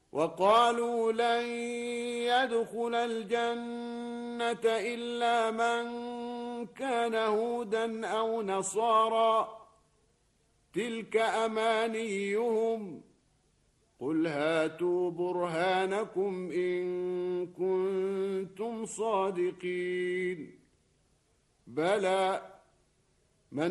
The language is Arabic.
وقالوا لن يدخل الجنة إلا من كان هودا أو نصارى تلك أمانيهم قل هاتوا برهانكم إن كنتم صادقين بلى